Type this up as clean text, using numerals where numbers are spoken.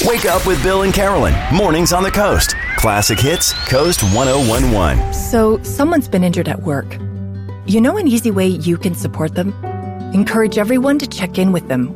Wake up with Bill and Carolyn. Mornings on the Coast. Classic Hits, Coast 1011. So, someone's been injured at work. You know an easy way you can support them? Encourage everyone to check in with them